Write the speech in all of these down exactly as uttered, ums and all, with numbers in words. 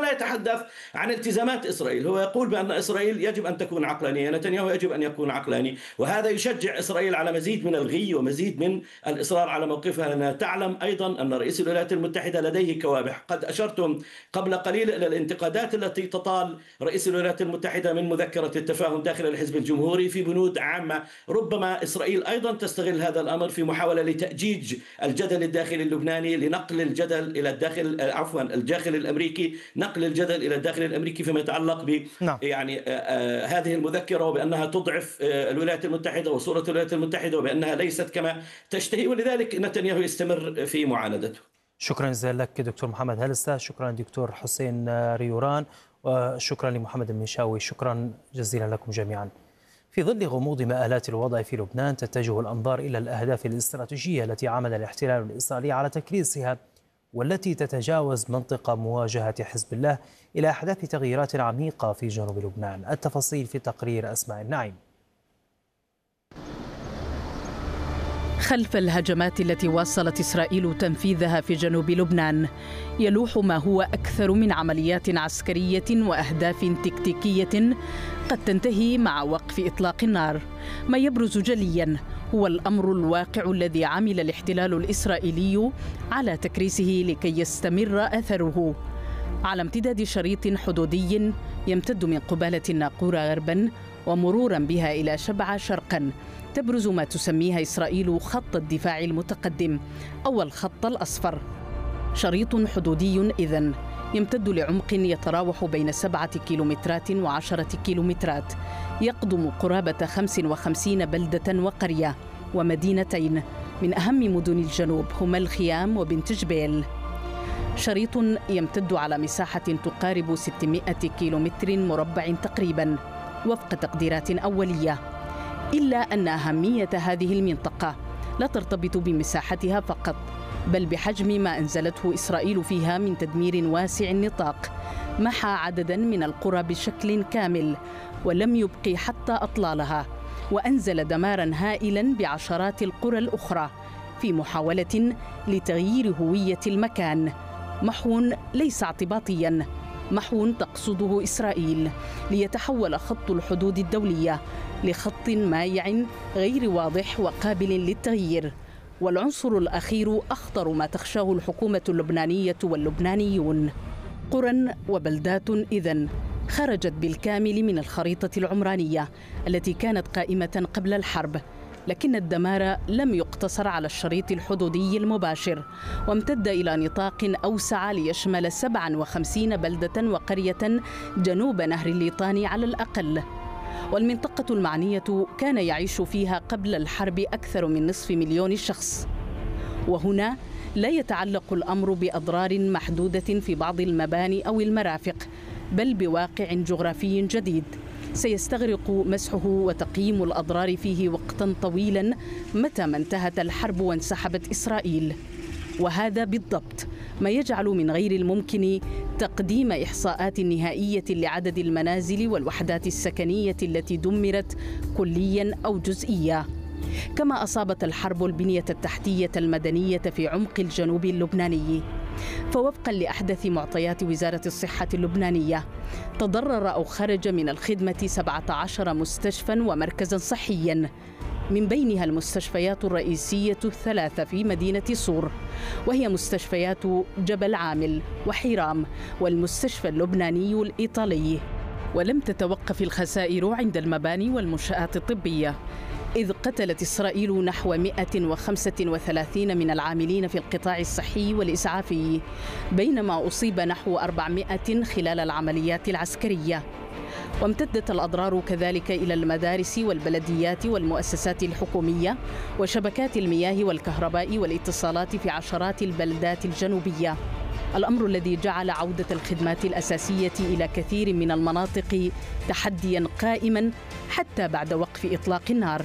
ولا يتحدث عن التزامات إسرائيل. هو يقول بأن إسرائيل يجب أن تكون عقلانية، نتنياهو يجب أن يكون عقلاني، وهذا يشجع إسرائيل على مزيد من الغي ومزيد من الإصرار على موقفها، لأنها تعلم أيضا أن رئيس الولايات المتحدة لديه كوابح. قد أشرتم قبل قليل إلى الانتقادات التي تطال رئيس الولايات المتحدة من مذكرة التفاهم داخل الحزب الجمهوري في بنود عامة. ربما إسرائيل أيضا تستغل هذا الأمر في محاولة لتأجيج الجدل الداخلي اللبناني، لنقل الجدل إلى الداخل عفوا الداخل الأمريكي، نقل الجدل إلى الداخل الأمريكي فيما يتعلق ب نعم. يعني آه هذه المذكرة، وبأنها تضعف آه الولايات المتحدة وصورة الولايات المتحدة، وبأنها ليست كما تشتهي، ولذلك نتنياهو يستمر في معاندته. شكرا جزيلا لك دكتور محمد هلسة، شكرا دكتور حسين ريوران، وشكرا لمحمد المنشاوي. شكرا جزيلا لكم جميعا. في ظل غموض مآلات الوضع في لبنان، تتجه الأنظار إلى الأهداف الاستراتيجية التي عمل الاحتلال الإسرائيلي على تكريسها، والتي تتجاوز منطقة مواجهة حزب الله إلى أحداث تغييرات عميقة في جنوب لبنان. التفاصيل في تقرير أسماء النعيم. خلف الهجمات التي واصلت إسرائيل تنفيذها في جنوب لبنان، يلوح ما هو أكثر من عمليات عسكرية وأهداف تكتيكية قد تنتهي مع وقف إطلاق النار. ما يبرز جلياً هو الأمر الواقع الذي عمل الاحتلال الإسرائيلي على تكريسه لكي يستمر أثره على امتداد شريط حدودي يمتد من قبالة الناقورة غرباً ومروراً بها إلى شبعة شرقاً. تبرز ما تسميها إسرائيل خط الدفاع المتقدم أو الخط الأصفر، شريط حدودي إذن يمتد لعمق يتراوح بين سبعة كيلومترات وعشرة كيلومترات، يقضم قرابة خمس وخمسين بلدة وقرية ومدينتين من أهم مدن الجنوب هما الخيام وبنت جبيل. شريط يمتد على مساحة تقارب ستمائة كيلومتر مربع تقريبا وفق تقديرات أولية، إلا أن أهمية هذه المنطقة لا ترتبط بمساحتها فقط، بل بحجم ما أنزلته إسرائيل فيها من تدمير واسع النطاق. محى عددا من القرى بشكل كامل ولم يبقي حتى أطلالها، وأنزل دمارا هائلا بعشرات القرى الأخرى في محاولة لتغيير هوية المكان. محو ليس اعتباطيا، محو تقصده إسرائيل ليتحول خط الحدود الدولية لخط مايع غير واضح وقابل للتغيير. والعنصر الأخير أخطر ما تخشاه الحكومة اللبنانية واللبنانيون. قرى وبلدات إذن خرجت بالكامل من الخريطة العمرانية التي كانت قائمة قبل الحرب، لكن الدمار لم يقتصر على الشريط الحدودي المباشر، وامتد إلى نطاق أوسع ليشمل سبعة وخمسين بلدة وقرية جنوب نهر الليطاني على الأقل. والمنطقة المعنية كان يعيش فيها قبل الحرب أكثر من نصف مليون شخص. وهنا لا يتعلق الأمر بأضرار محدودة في بعض المباني أو المرافق، بل بواقع جغرافي جديد سيستغرق مسحه وتقييم الأضرار فيه وقتا طويلا متى ما انتهت الحرب وانسحبت إسرائيل. وهذا بالضبط ما يجعل من غير الممكن تقديم إحصاءات نهائية لعدد المنازل والوحدات السكنية التي دمرت كليا أو جزئيا. كما أصابت الحرب البنية التحتية المدنية في عمق الجنوب اللبناني، فوفقا لأحدث معطيات وزارة الصحة اللبنانية، تضرر أو خرج من الخدمة سبعة عشر مستشفى ومركزا صحيا، من بينها المستشفيات الرئيسية الثلاثة في مدينة صور، وهي مستشفيات جبل عامل وحيرام والمستشفى اللبناني الإيطالي. ولم تتوقف الخسائر عند المباني والمنشآت الطبية، إذ قتلت إسرائيل نحو مئة وخمسة وثلاثين من العاملين في القطاع الصحي والإسعافي، بينما أصيب نحو أربعمائة خلال العمليات العسكرية. وامتدت الأضرار كذلك إلى المدارس والبلديات والمؤسسات الحكومية وشبكات المياه والكهرباء والاتصالات في عشرات البلدات الجنوبية، الأمر الذي جعل عودة الخدمات الأساسية إلى كثير من المناطق تحديا قائما حتى بعد وقف إطلاق النار.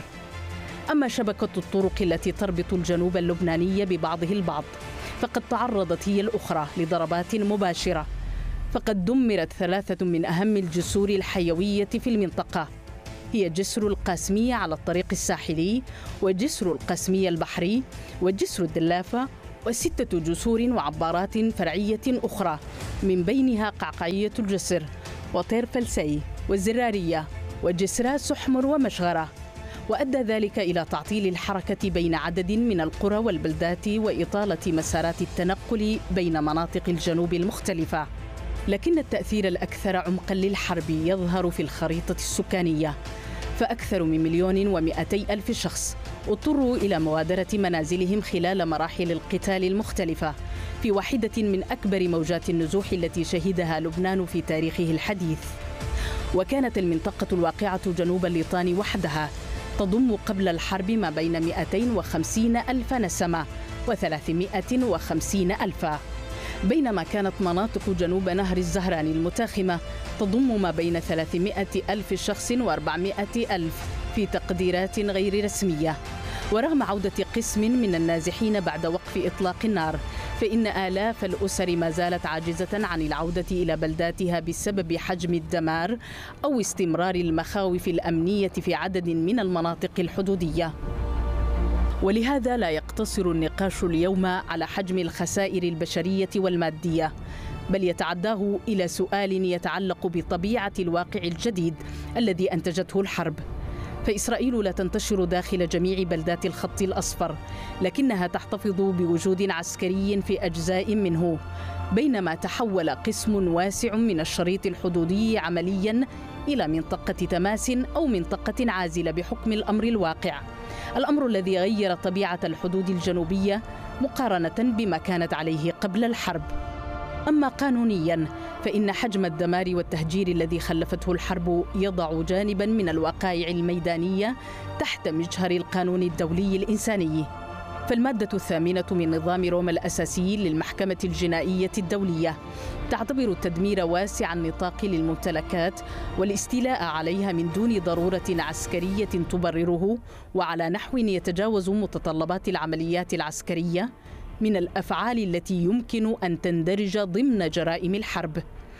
أما شبكة الطرق التي تربط الجنوب اللبناني ببعضه البعض فقد تعرضت هي الأخرى لضربات مباشرة، فقد دمرت ثلاثة من أهم الجسور الحيوية في المنطقة، هي جسر القاسمية على الطريق الساحلي، وجسر القاسمية البحري، وجسر الدلافة، وستة جسور وعبارات فرعية أخرى، من بينها قعقعية الجسر وطير فلسي والزرارية وجسر سحمر ومشغرة. وأدى ذلك إلى تعطيل الحركة بين عدد من القرى والبلدات وإطالة مسارات التنقل بين مناطق الجنوب المختلفة. لكن التأثير الأكثر عمقاً للحرب يظهر في الخريطة السكانية، فأكثر من مليون ومئتي ألف شخص اضطروا إلى مغادرة منازلهم خلال مراحل القتال المختلفة في واحدة من أكبر موجات النزوح التي شهدها لبنان في تاريخه الحديث. وكانت المنطقة الواقعة جنوب الليطان وحدها تضم قبل الحرب ما بين مئتين وخمسين ألف نسمة وثلاثمئة وخمسين ألفا، بينما كانت مناطق جنوب نهر الزهران المتاخمة تضم ما بين ثلاثمئة ألف شخص وأربعمئة ألف في تقديرات غير رسمية. ورغم عودة قسم من النازحين بعد وقف إطلاق النار، فإن آلاف الأسر ما زالت عاجزة عن العودة إلى بلداتها بسبب حجم الدمار أو استمرار المخاوف الأمنية في عدد من المناطق الحدودية. ولهذا لا يقتصر النقاش اليوم على حجم الخسائر البشرية والمادية، بل يتعداه إلى سؤال يتعلق بطبيعة الواقع الجديد الذي أنتجته الحرب. فإسرائيل لا تنتشر داخل جميع بلدات الخط الأصفر، لكنها تحتفظ بوجود عسكري في أجزاء منه، بينما تحول قسم واسع من الشريط الحدودي عملياً إلى منطقة تماس أو منطقة عازلة بحكم الأمر الواقع، الأمر الذي غير طبيعة الحدود الجنوبية مقارنة بما كانت عليه قبل الحرب. أما قانونياً فإن حجم الدمار والتهجير الذي خلفته الحرب يضع جانباً من الوقائع الميدانية تحت مجهر القانون الدولي الإنساني. فالمادة الثامنة من نظام روما الأساسي للمحكمة الجنائية الدولية تعتبر التدمير واسع النطاق للممتلكات والاستيلاء عليها من دون ضرورة عسكرية تبرره وعلى نحو يتجاوز متطلبات العمليات العسكرية من الأفعال التي يمكن أن تندرج ضمن جرائم الحرب.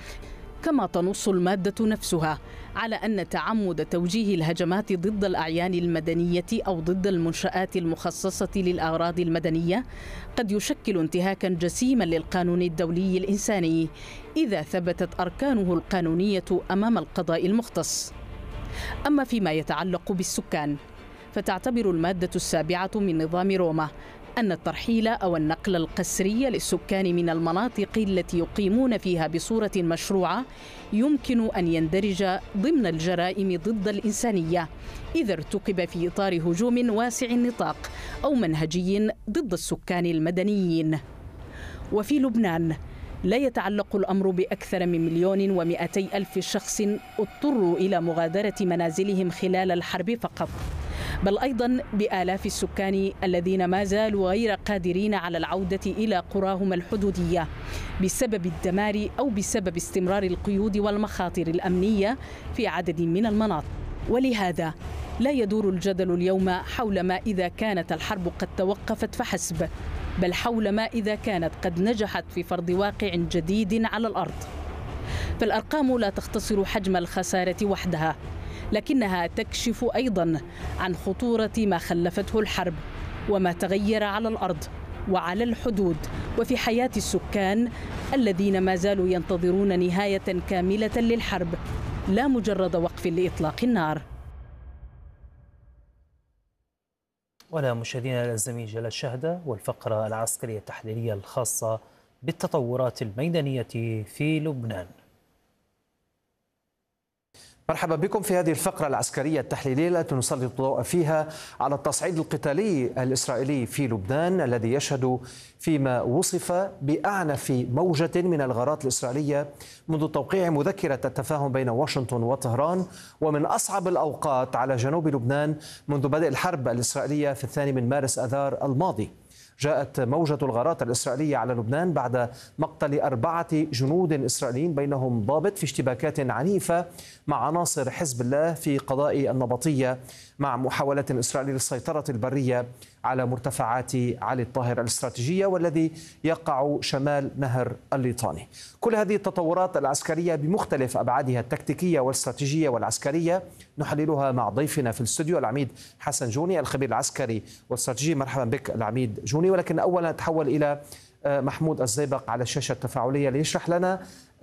كما تنص المادة نفسها على أن تعمد توجيه الهجمات ضد الأعيان المدنية أو ضد المنشآت المخصصة للأغراض المدنية قد يشكل انتهاكاً جسيماً للقانون الدولي الإنساني إذا ثبتت أركانه القانونية أمام القضاء المختص. أما فيما يتعلق بالسكان، فتعتبر المادة السابعة من نظام روما أن الترحيل أو النقل القسري للسكان من المناطق التي يقيمون فيها بصورة مشروعة يمكن أن يندرج ضمن الجرائم ضد الإنسانية إذا ارتكب في إطار هجوم واسع النطاق أو منهجي ضد السكان المدنيين. وفي لبنان لا يتعلق الأمر بأكثر من مليون ومئتي ألف شخص اضطروا إلى مغادرة منازلهم خلال الحرب فقط، بل أيضاً بآلاف السكان الذين ما زالوا غير قادرين على العودة إلى قراهم الحدودية بسبب الدمار أو بسبب استمرار القيود والمخاطر الأمنية في عدد من المناطق. ولهذا لا يدور الجدل اليوم حول ما إذا كانت الحرب قد توقفت فحسب، بل حول ما إذا كانت قد نجحت في فرض واقع جديد على الأرض. فالأرقام لا تختصر حجم الخسارة وحدها، لكنها تكشف أيضاً عن خطورة ما خلفته الحرب وما تغير على الأرض وعلى الحدود وفي حياة السكان الذين ما زالوا ينتظرون نهاية كاملة للحرب، لا مجرد وقف لإطلاق النار. ولا مشاهدينا الزميل جلال شهدة والفقرة العسكرية التحليلية الخاصة بالتطورات الميدانية في لبنان. مرحبا بكم في هذه الفقرة العسكرية التحليلية التي نسلط الضوء فيها على التصعيد القتالي الإسرائيلي في لبنان الذي يشهد فيما وصف بأعنف موجة من الغارات الإسرائيلية منذ توقيع مذكرة التفاهم بين واشنطن وطهران، ومن أصعب الأوقات على جنوب لبنان منذ بدء الحرب الإسرائيلية في الثاني من مارس آذار الماضي. جاءت موجة الغارات الإسرائيلية على لبنان بعد مقتل أربعة جنود إسرائيليين بينهم ضابط في اشتباكات عنيفة مع عناصر حزب الله في قضاء النبطية، مع محاولة إسرائيلية للسيطرة البرية على مرتفعات علي الطاهر الاستراتيجية والذي يقع شمال نهر الليطاني. كل هذه التطورات العسكرية بمختلف أبعادها التكتيكية والاستراتيجية والعسكرية نحللها مع ضيفنا في الاستوديو العميد حسن جوني الخبير العسكري والاستراتيجي. مرحبا بك العميد جوني. اللبناني. ولكن أولا أتحول إلى محمود الزيبق على الشاشة التفاعلية ليشرح لنا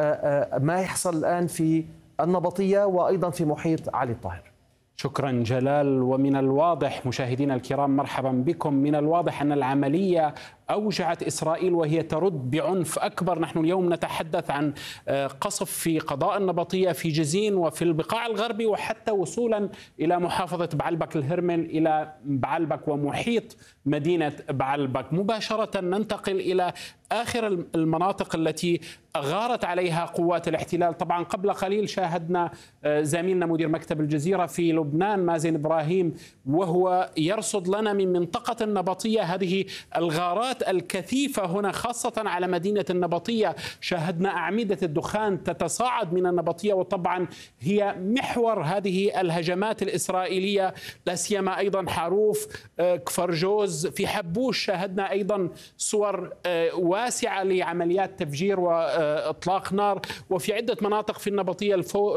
ما يحصل الآن في النبطية وأيضا في محيط علي الطاهر. شكرا جلال. ومن الواضح مشاهدينا الكرام مرحبا بكم، من الواضح أن العملية أوجعت إسرائيل وهي ترد بعنف أكبر. نحن اليوم نتحدث عن قصف في قضاء النبطية في جزين وفي البقاع الغربي، وحتى وصولا إلى محافظة بعلبك الهرمل إلى بعلبك ومحيط مدينة بعلبك. مباشرة ننتقل إلى آخر المناطق التي غارت عليها قوات الاحتلال. طبعا قبل قليل شاهدنا زميلنا مدير مكتب الجزيرة في لبنان مازن إبراهيم وهو يرصد لنا من منطقة النبطية هذه الغارات الكثيفة هنا خاصة على مدينة النبطية. شاهدنا أعمدة الدخان تتصاعد من النبطية، وطبعا هي محور هذه الهجمات الإسرائيلية، لا سيما أيضا حاروف، كفر جوز، في حبوش شاهدنا أيضا صور واسعة لعمليات تفجير وإطلاق نار، وفي عدة مناطق في النبطية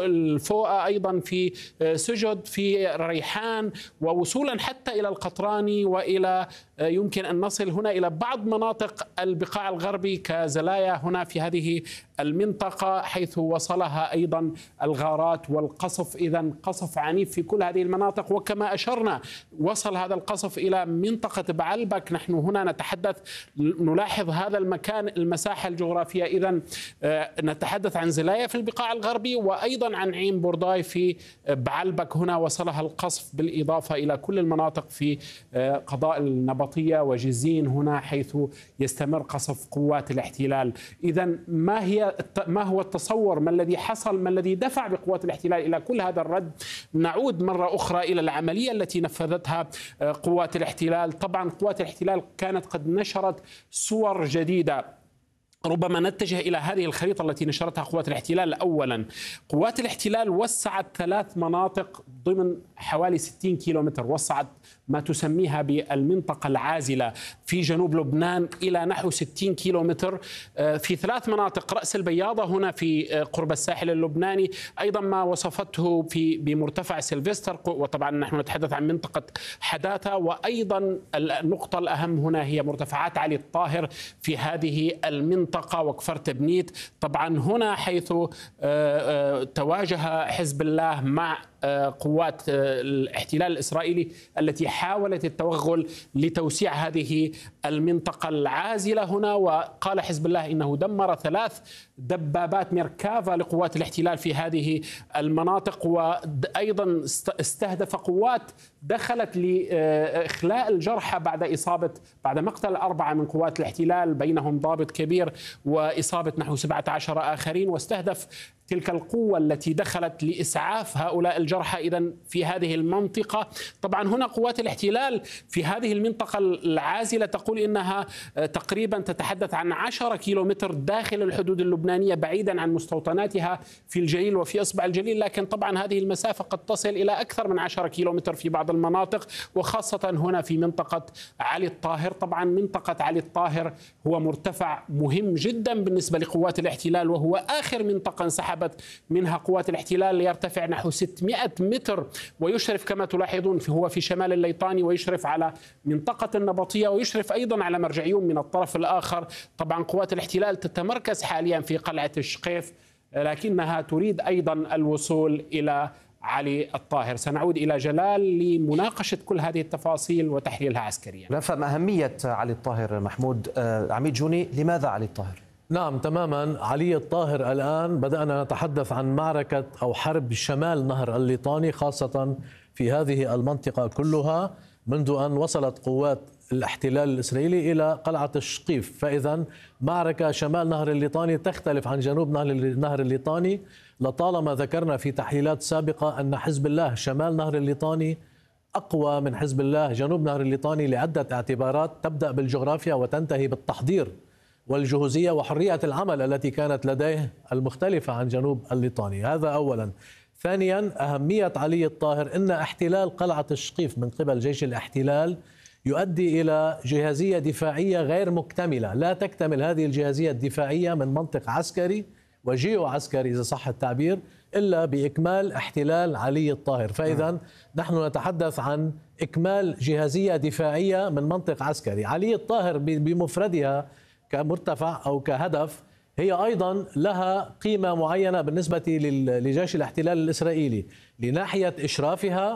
الفوقة أيضا في سجد، في ريحان، ووصولا حتى إلى القطراني، وإلى يمكن أن نصل هنا إلى بعض مناطق البقاع الغربي كزلايا هنا في هذه المنطقة حيث وصلها أيضا الغارات والقصف. إذن قصف عنيف في كل هذه المناطق، وكما أشرنا وصل هذا القصف إلى منطقة بعلبك. نحن هنا نتحدث نلاحظ هذا المكان المساحة الجغرافية. إذن نتحدث عن زلايا في البقاع الغربي وأيضا عن عين بورداي في بعلبك، هنا وصلها القصف، بالإضافة إلى كل المناطق في قضاء النبطية وجزين هنا حيث يستمر قصف قوات الاحتلال. إذن ما هي ما هو التصور؟ ما الذي حصل؟ ما الذي دفع بقوات الاحتلال إلى كل هذا الرد؟ نعود مرة أخرى إلى العملية التي نفذتها قوات الاحتلال. طبعا قوات الاحتلال كانت قد نشرت صور جديدة. ربما نتجه إلى هذه الخريطة التي نشرتها قوات الاحتلال. أولا، قوات الاحتلال وسعت ثلاث مناطق ضمن حوالي ستين كيلومتر، وسعت ما تسميها بالمنطقة العازلة في جنوب لبنان إلى نحو ستين كيلومتر في ثلاث مناطق: رأس البياضة هنا في قرب الساحل اللبناني، أيضا ما وصفته في بمرتفع سيلفستر، وطبعا نحن نتحدث عن منطقة حداثة، وأيضا النقطة الأهم هنا هي مرتفعات علي الطاهر في هذه المنطقة وكفر تبنيت. طبعا هنا حيث تواجه حزب الله مع قوات الاحتلال الإسرائيلي التي حاولت التوغل لتوسيع هذه المنطقة العازلة هنا. وقال حزب الله إنه دمر ثلاث دبابات ميركافا لقوات الاحتلال في هذه المناطق، وأيضا استهدف قوات دخلت لإخلاء الجرحى بعد إصابة بعد مقتل أربعة من قوات الاحتلال، بينهم ضابط كبير، وإصابة نحو سبعة عشر آخرين، واستهدف تلك القوة التي دخلت لإسعاف هؤلاء الجرحى إذن في هذه المنطقة. طبعا هنا قوات الاحتلال في هذه المنطقة العازلة تقول إنها تقريبا تتحدث عن عشرة كيلومتر داخل الحدود اللبنانية بعيدا عن مستوطناتها في الجليل وفي إصبع الجليل، لكن طبعا هذه المسافة قد تصل إلى أكثر من عشرة كيلومتر في بعض المناطق، وخاصة هنا في منطقة علي الطاهر. طبعا منطقة علي الطاهر هو مرتفع مهم جدا بالنسبة لقوات الاحتلال، وهو آخر منطقة انسحب منها قوات الاحتلال ليرتفع نحو ستمائة متر، ويشرف كما تلاحظون هو في شمال الليطاني، ويشرف على منطقة النبطية، ويشرف أيضا على مرجعيون من الطرف الآخر. طبعا قوات الاحتلال تتمركز حاليا في قلعة الشقيف، لكنها تريد أيضا الوصول إلى علي الطاهر. سنعود إلى جلال لمناقشة كل هذه التفاصيل وتحليلها عسكريا. نفهم أهمية علي الطاهر. محمود عميد جوني، لماذا علي الطاهر؟ نعم تماما، علي الطاهر الآن بدأنا نتحدث عن معركة أو حرب شمال نهر الليطاني، خاصة في هذه المنطقة كلها منذ أن وصلت قوات الاحتلال الإسرائيلي إلى قلعة الشقيف. فإذا معركة شمال نهر الليطاني تختلف عن جنوب نهر الليطاني. لطالما ذكرنا في تحليلات سابقة أن حزب الله شمال نهر الليطاني أقوى من حزب الله جنوب نهر الليطاني لعدة اعتبارات، تبدأ بالجغرافيا وتنتهي بالتحضير والجهوزية وحرية العمل التي كانت لديه المختلفة عن جنوب الليطاني. هذا أولا. ثانيا، أهمية علي الطاهر أن احتلال قلعة الشقيف من قبل جيش الاحتلال يؤدي إلى جهازية دفاعية غير مكتملة. لا تكتمل هذه الجهازية الدفاعية من منطق عسكري وجيو عسكري إذا صح التعبير إلا بإكمال احتلال علي الطاهر. فإذا نحن نتحدث عن إكمال جهازية دفاعية من منطق عسكري. علي الطاهر بمفردها كمرتفع أو كهدف هي أيضا لها قيمة معينة بالنسبة لجيش الاحتلال الإسرائيلي لناحية إشرافها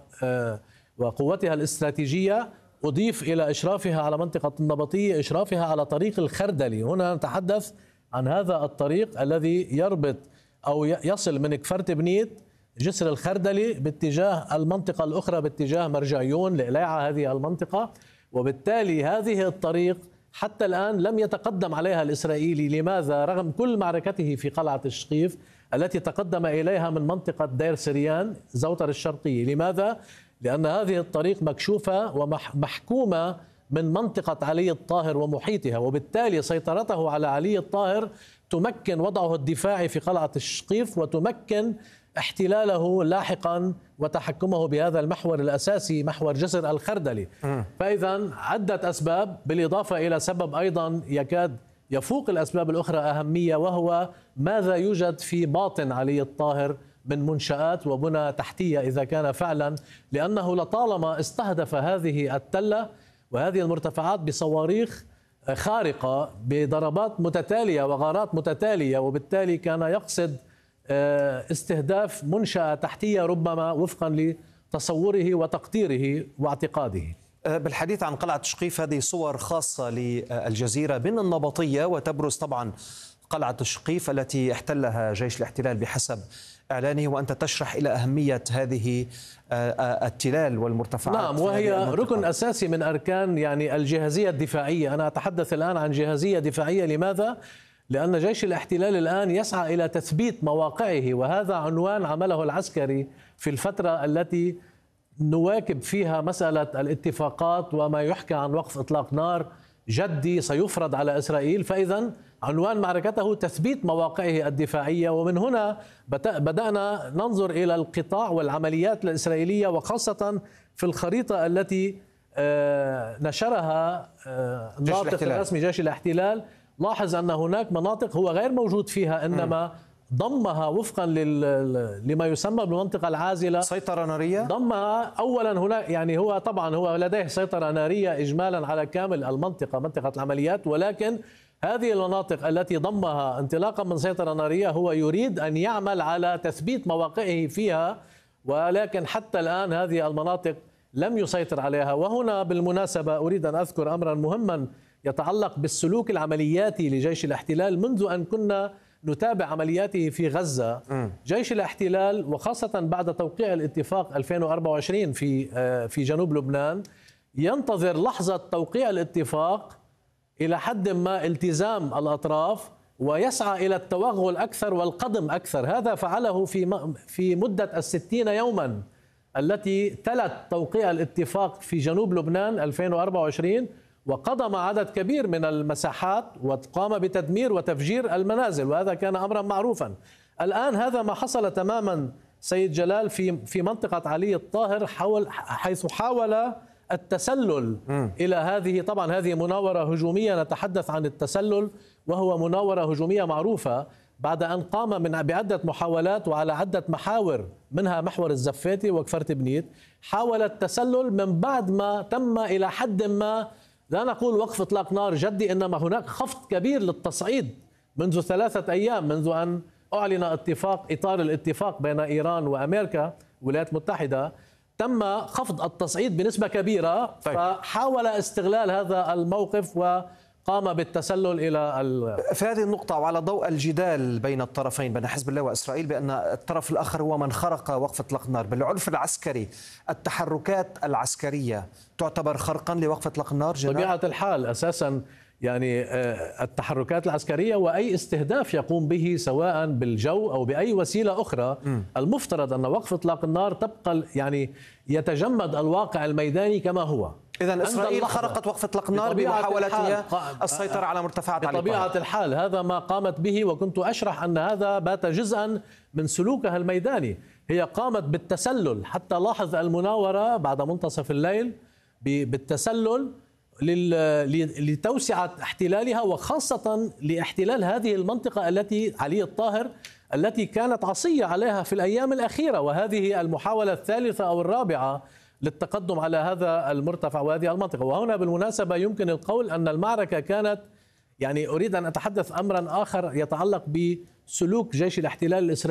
وقوتها الاستراتيجية، أضيف إلى إشرافها على منطقة النبطية إشرافها على طريق الخردلي. هنا نتحدث عن هذا الطريق الذي يربط أو يصل من كفرت بنيت جسر الخردلي باتجاه المنطقة الأخرى باتجاه مرجعيون لإليعة هذه المنطقة. وبالتالي هذه الطريق حتى الآن لم يتقدم عليها الإسرائيلي. لماذا؟ رغم كل معركته في قلعة الشقيف التي تقدم إليها من منطقة دير سريان زوتر الشرقية. لماذا؟ لأن هذه الطريق مكشوفة ومحكومة من منطقة علي الطاهر ومحيطها، وبالتالي سيطرته على علي الطاهر تمكن وضعه الدفاعي في قلعة الشقيف وتمكن احتلاله لاحقا وتحكمه بهذا المحور الأساسي محور جسر الخردلي. فإذا عدة أسباب بالإضافة إلى سبب أيضا يكاد يفوق الأسباب الأخرى أهمية، وهو ماذا يوجد في باطن علي الطاهر من منشآت وبنى تحتية إذا كان فعلا، لأنه لطالما استهدف هذه التلة وهذه المرتفعات بصواريخ خارقة بضربات متتالية وغارات متتالية، وبالتالي كان يقصد استهداف منشأة تحتية ربما وفقا لتصوره وتقديره واعتقاده. بالحديث عن قلعة شقيف، هذه صور خاصة للجزيرة من النبطية، وتبرز طبعا قلعة الشقيف التي احتلها جيش الاحتلال بحسب إعلانه، وأنت تشرح إلى أهمية هذه التلال والمرتفعات. نعم، وهي ركن أساسي من أركان يعني الجهازية الدفاعية. أنا أتحدث الآن عن جهازية دفاعية. لماذا؟ لأن جيش الاحتلال الآن يسعى إلى تثبيت مواقعه، وهذا عنوان عمله العسكري في الفترة التي نواكب فيها مسألة الاتفاقات وما يحكى عن وقف إطلاق نار جدي سيفرض على إسرائيل. فإذا عنوان معركته تثبيت مواقعه الدفاعية، ومن هنا بدأنا ننظر إلى القطاع والعمليات الإسرائيلية، وخاصة في الخريطة التي نشرها الناطق الرسمي جيش الاحتلال. لاحظ أن هناك مناطق هو غير موجود فيها، إنما ضمها وفقا لما يسمى بالمنطقة العازلة سيطرة نارية. ضمها أولا هناك يعني هو طبعا هو لديه سيطرة نارية إجمالا على كامل المنطقة منطقة العمليات، ولكن هذه المناطق التي ضمها انطلاقا من سيطرة نارية هو يريد أن يعمل على تثبيت مواقعه فيها، ولكن حتى الآن هذه المناطق لم يسيطر عليها. وهنا بالمناسبة أريد أن أذكر أمرا مهما يتعلق بالسلوك العملياتي لجيش الاحتلال منذ أن كنا نتابع عملياته في غزة. جيش الاحتلال وخاصة بعد توقيع الاتفاق ألفين وأربعة وعشرين في في جنوب لبنان ينتظر لحظة توقيع الاتفاق إلى حد ما التزام الأطراف، ويسعى إلى التوغل أكثر والقدم أكثر. هذا فعله في في مدة الستين يوما التي تلت توقيع الاتفاق في جنوب لبنان ألفين وأربعة وعشرين، وقضم عدد كبير من المساحات وقام بتدمير وتفجير المنازل، وهذا كان أمرا معروفا. الآن هذا ما حصل تماما سيد جلال في في منطقة علي الطاهر، حول حيث حاول التسلل م. إلى هذه. طبعا هذه مناورة هجومية، نتحدث عن التسلل وهو مناورة هجومية معروفة بعد أن قام من بعدة محاولات وعلى عدة محاور منها محور الزفاتي وكفرت بنيت. حاول التسلل من بعد ما تم إلى حد ما لا نقول وقف إطلاق نار جدي، إنما هناك خفض كبير للتصعيد منذ ثلاثة أيام منذ أن أعلن اتفاق إطار الاتفاق بين إيران وأمريكا والولايات المتحدة. تم خفض التصعيد بنسبة كبيرة. طيب. فحاول استغلال هذا الموقف وقام بالتسلل إلى ال... في هذه النقطة وعلى ضوء الجدال بين الطرفين بين حزب الله وإسرائيل بأن الطرف الآخر هو من خرق وقف إطلاق النار، بالعرف العسكري التحركات العسكرية تعتبر خرقا لوقف إطلاق النار؟ طبيعة الحال أساسا يعني التحركات العسكرية وأي استهداف يقوم به سواء بالجو أو بأي وسيلة أخرى م. المفترض أن وقف إطلاق النار تبقى يعني يتجمد الواقع الميداني كما هو. إذن إسرائيل خرقت وقف إطلاق النار بمحاولتها السيطرة على مرتفعات علي الطاهر. بطبيعة الحال هذا ما قامت به، وكنت أشرح أن هذا بات جزءا من سلوكها الميداني. هي قامت بالتسلل، حتى لاحظ المناورة بعد منتصف الليل بالتسلل لتوسعة احتلالها، وخاصة لاحتلال هذه المنطقة التي علي الطاهر التي كانت عصية عليها في الأيام الأخيرة، وهذه المحاولة الثالثة أو الرابعة للتقدم على هذا المرتفع وهذه المنطقة. وهنا بالمناسبة يمكن القول أن المعركة كانت، يعني أريد أن أتحدث أمرا آخر يتعلق بسلوك جيش الاحتلال الإسرائيلي